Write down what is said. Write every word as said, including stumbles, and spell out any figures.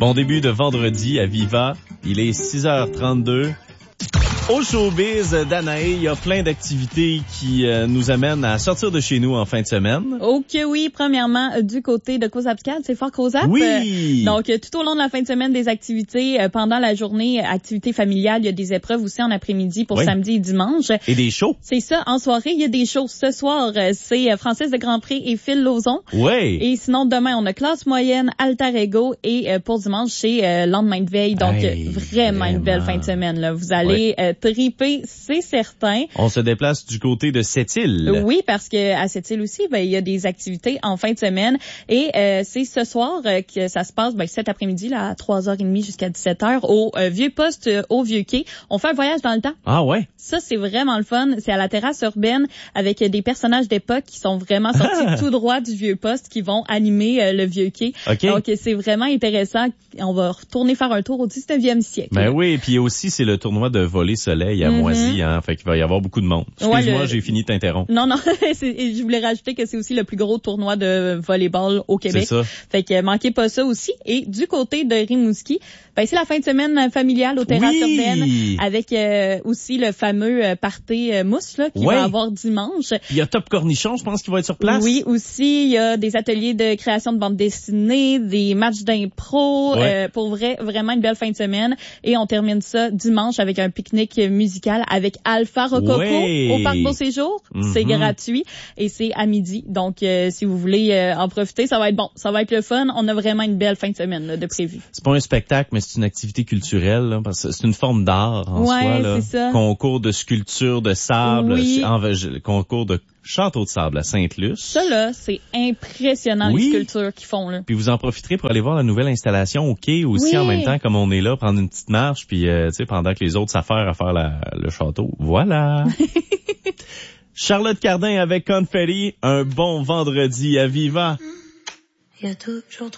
Bon début de vendredi à Viva. Il est six heures trente-deux. Au showbiz d'Anaé, il y a plein d'activités qui euh, nous amènent à sortir de chez nous en fin de semaine. Oh que oui, premièrement, euh, du côté de Cozapcat, c'est fort Cozap. Oui! Euh, donc, euh, tout au long de la fin de semaine, des activités. Euh, pendant la journée, euh, activités familiales, il y a des épreuves aussi en après-midi pour oui. samedi et dimanche. Et des shows. C'est ça, en soirée, il y a des shows. Ce soir, euh, c'est euh, Francis de Grandpré et Phil Lauzon. Oui! Et sinon, demain, on a Classe moyenne, Alter Ego et euh, pour dimanche, c'est euh, Lendemain de veille. Donc, hey, vraiment, vraiment une belle fin de semaine. Là. Vous allez oui. euh, triper, c'est certain. On se déplace du côté de Sept-Îles. Oui, parce que à Sept-Îles aussi, ben il y a des activités en fin de semaine et euh, c'est ce soir euh, que ça se passe, ben cet après-midi là à trois heures trente jusqu'à dix-sept heures au euh, Vieux Poste euh, au Vieux Quai. On fait un voyage dans le temps. Ah ouais. Ça c'est vraiment le fun. C'est à la terrasse urbaine avec des personnages d'époque qui sont vraiment sortis tout droit du Vieux Poste qui vont animer euh, le Vieux Quai. Okay. Donc c'est vraiment intéressant. On va retourner faire un tour au dix-neuvième siècle. Ben oui, et puis aussi c'est le tournoi de volley soleil à mm-hmm. Moisy, hein, fait qu'il va y avoir beaucoup de monde. Excuse-moi, ouais, le... j'ai fini de t'interrompre. Non, non, je voulais rajouter que c'est aussi le plus gros tournoi de volleyball au Québec. C'est ça. Fait que manquez pas ça aussi. Et du côté de Rimouski, ben c'est la fin de semaine familiale au terrasse oui. urbaine avec euh, aussi le fameux euh, party euh, mousse là qui ouais. va avoir dimanche. Il y a Top Cornichon, je pense qu'il va être sur place. Oui, aussi il y a des ateliers de création de bande dessinée, des matchs d'impro, ouais. euh, pour vrai vraiment une belle fin de semaine et on termine ça dimanche avec un pique-nique musical avec Alpha Rococo ouais. au parc Beau Séjour. Mm-hmm. C'est gratuit et c'est à midi. Donc euh, si vous voulez euh, en profiter, ça va être bon, ça va être le fun. On a vraiment une belle fin de semaine là, de prévu. C'est pas un spectacle, mais c'est une activité culturelle là, parce que c'est une forme d'art en ouais, soi là. C'est ça. Concours de sculpture de sable, oui. en, concours de château de sable à Sainte-Luce. Ça là, c'est impressionnant oui. les sculptures qu'ils font là. Puis vous en profiterez pour aller voir la nouvelle installation au quai aussi oui. en même temps comme on est là, prendre une petite marche puis euh, tu sais pendant que les autres s'affairent à faire la, le château. Voilà. Charlotte Cardin avec Confetti, un bon vendredi à Viva. Il y a toujours